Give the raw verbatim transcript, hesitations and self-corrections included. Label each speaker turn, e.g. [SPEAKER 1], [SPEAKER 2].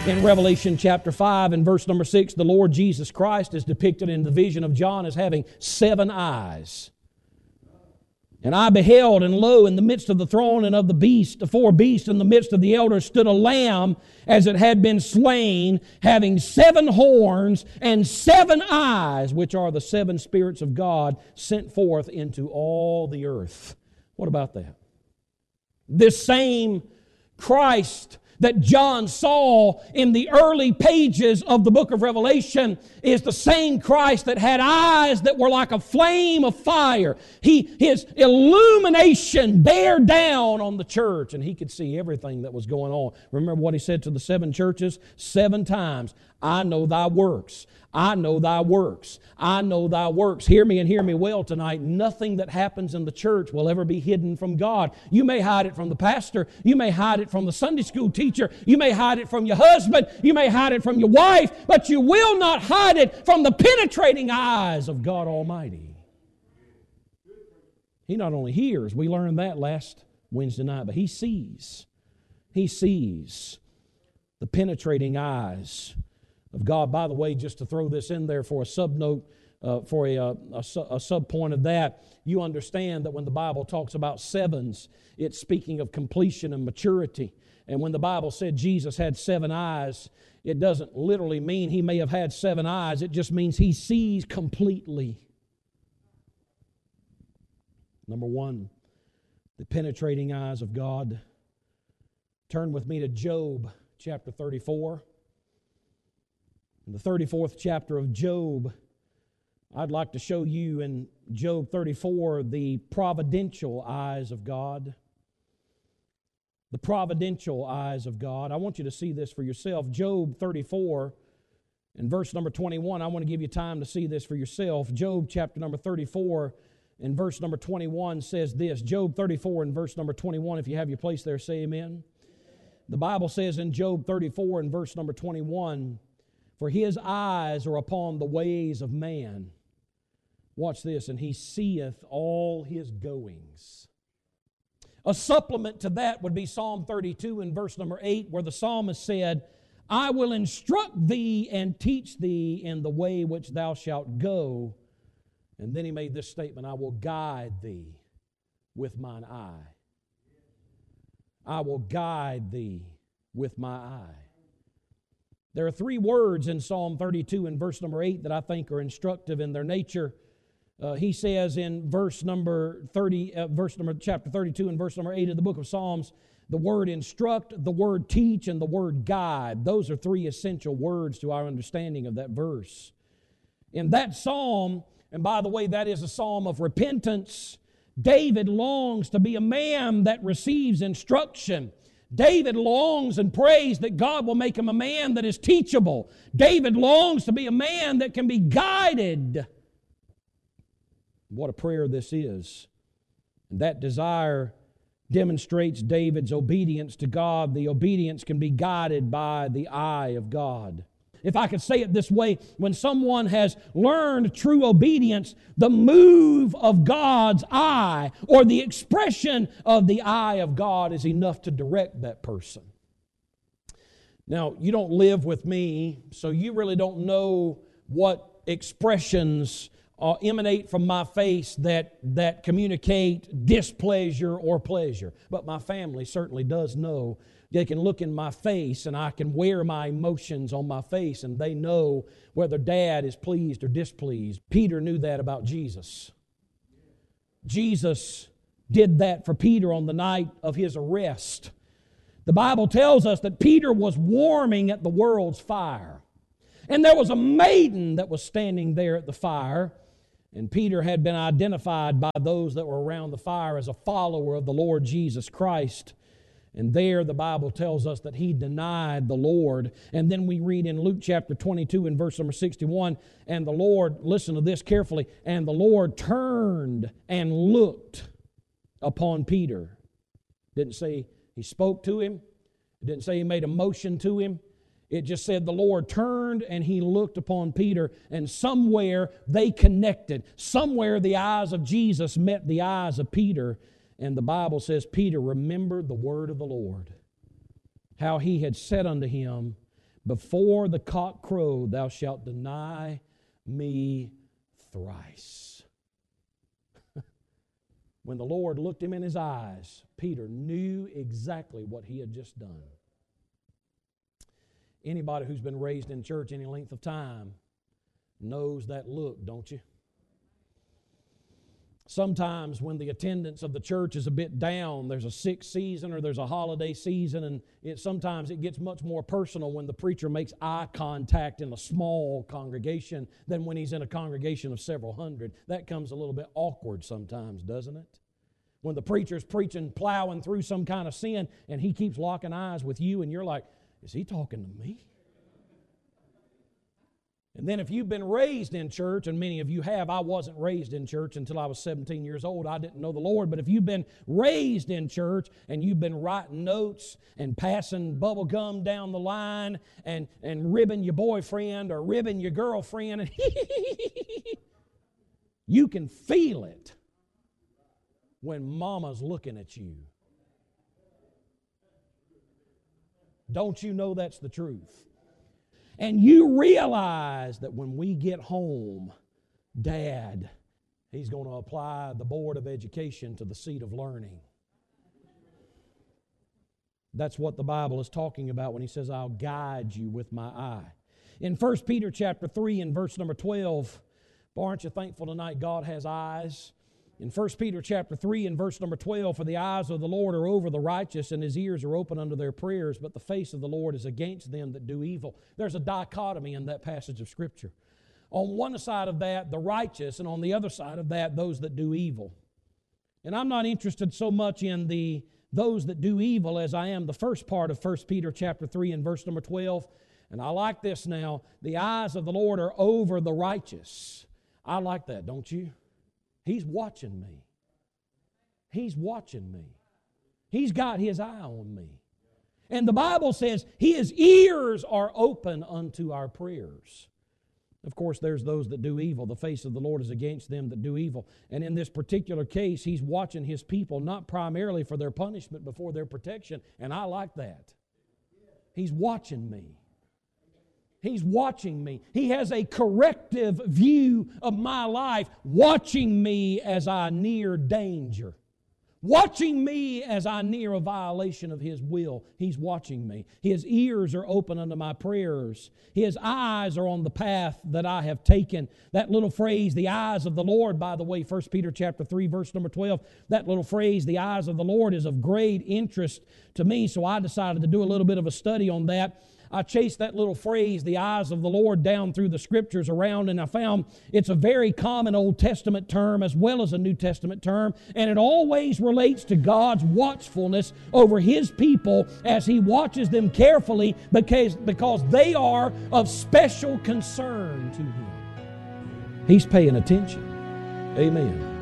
[SPEAKER 1] In Revelation chapter five and verse number six, the Lord Jesus Christ is depicted in the vision of John as having seven eyes. And I beheld, and lo, in the midst of the throne and of the beast, the four beasts in the midst of the elders, stood a lamb as it had been slain, having seven horns and seven eyes, which are the seven spirits of God sent forth into all the earth. What about that? This same Christ that John saw in the early pages of the book of Revelation is the same Christ that had eyes that were like a flame of fire. He, his illumination bared down on the church, and he could see everything that was going on. Remember what he said to the seven churches? Seven times, I know thy works. I know thy works. I know thy works. Hear me and hear me well tonight. Nothing that happens in the church will ever be hidden from God. You may hide it from the pastor. You may hide it from the Sunday school teacher. You may hide it from your husband. You may hide it from your wife. But you will not hide it from the penetrating eyes of God Almighty. He not only hears, we learned that last Wednesday night, but He sees. He sees the penetrating eyes of God. By the way, just to throw this in there for a subnote, uh, for a, a, a, a sub-point of that, you understand that when the Bible talks about sevens, it's speaking of completion and maturity. And when the Bible said Jesus had seven eyes, it doesn't literally mean He may have had seven eyes. It just means He sees completely. Number one, the penetrating eyes of God. Turn with me to Job chapter thirty-four. In the thirty-fourth chapter of Job, I'd like to show you in Job thirty-four the providential eyes of God. The providential eyes of God. I want you to see this for yourself. Job thirty-four and verse number twenty-one. I want to give you time to see this for yourself. Job chapter number thirty-four and verse number twenty-one says this. Job thirty-four and verse number twenty-one. If you have your place there, say amen. The Bible says in Job thirty-four and verse number twenty-one, for His eyes are upon the ways of man. Watch this. And He seeth all his goings. A supplement to that would be Psalm thirty-two and verse number eight, where the psalmist said, I will instruct thee and teach thee in the way which thou shalt go. And then he made this statement, I will guide thee with mine eye. I will guide thee with my eye. There are three words in Psalm thirty-two and verse number eight that I think are instructive in their nature. Uh, he says in verse number thirty, uh, verse number chapter thirty-two and verse number eight of the book of Psalms, the word instruct, the word teach, and the word guide. Those are three essential words to our understanding of that verse. In that psalm, and by the way, that is a psalm of repentance, David longs to be a man that receives instruction. David longs and prays that God will make him a man that is teachable. David longs to be a man that can be guided. What a prayer this is. And that desire demonstrates David's obedience to God. The obedience can be guided by the eye of God. If I could say it this way, when someone has learned true obedience, the move of God's eye or the expression of the eye of God is enough to direct that person. Now, you don't live with me, so you really don't know what expressions uh, emanate from my face that, that communicate displeasure or pleasure. But my family certainly does know. They can look in my face and I can wear my emotions on my face and they know whether Dad is pleased or displeased. Peter knew that about Jesus. Jesus did that for Peter on the night of his arrest. The Bible tells us that Peter was warming at the world's fire. And there was a maiden that was standing there at the fire. And Peter had been identified by those that were around the fire as a follower of the Lord Jesus Christ. And there the Bible tells us that he denied the Lord. And then we read in Luke chapter twenty-two and verse number sixty-one, and the Lord, listen to this carefully, and the Lord turned and looked upon Peter. Didn't say he spoke to him. It didn't say he made a motion to him. It just said the Lord turned and he looked upon Peter, and somewhere they connected. Somewhere the eyes of Jesus met the eyes of Peter. And the Bible says Peter remembered the word of the Lord, how he had said unto him, Before the cock crow, thou shalt deny me thrice. When the Lord looked him in his eyes, Peter knew exactly what he had just done. Anybody who's been raised in church any length of time knows that look, don't you? Sometimes when the attendance of the church is a bit down, there's a sick season or there's a holiday season, and it, sometimes it gets much more personal when the preacher makes eye contact in a small congregation than when he's in a congregation of several hundred. That comes a little bit awkward sometimes, doesn't it? When the preacher's preaching, plowing through some kind of sin, and he keeps locking eyes with you, and you're like, is he talking to me? And then if you've been raised in church, and many of you have, I wasn't raised in church until I was seventeen years old. I didn't know the Lord. But if you've been raised in church and you've been writing notes and passing bubble gum down the line and, and ribbing your boyfriend or ribbing your girlfriend, and you can feel it when mama's looking at you. Don't you know that's the truth? And you realize that when we get home, Dad, he's going to apply the Board of Education to the seat of learning. That's what the Bible is talking about when he says, I'll guide you with my eye. In First Peter chapter three and verse number twelve, boy, aren't you thankful tonight God has eyes? In First Peter chapter three and verse number twelve, for the eyes of the Lord are over the righteous, and his ears are open unto their prayers, but the face of the Lord is against them that do evil. There's a dichotomy in that passage of Scripture. On one side of that, the righteous, and on the other side of that, those that do evil. And I'm not interested so much in the those that do evil as I am the first part of First Peter chapter three and verse number twelve. And I like this now. The eyes of the Lord are over the righteous. I like that, don't you? He's watching me. He's watching me. He's got His eye on me. And the Bible says His ears are open unto our prayers. Of course, there's those that do evil. The face of the Lord is against them that do evil. And in this particular case, He's watching His people not primarily for their punishment, but for their protection. And I like that. He's watching me. He's watching me. He has a corrective view of my life, watching me as I near danger. Watching me as I near a violation of His will. He's watching me. His ears are open unto my prayers. His eyes are on the path that I have taken. That little phrase, the eyes of the Lord, by the way, First Peter chapter three, verse number twelve, that little phrase, the eyes of the Lord, is of great interest to me, so I decided to do a little bit of a study on that. I chased that little phrase, the eyes of the Lord, down through the Scriptures around, and I found it's a very common Old Testament term as well as a New Testament term, and it always relates to God's watchfulness over His people as He watches them carefully because, because they are of special concern to Him. He's paying attention. Amen.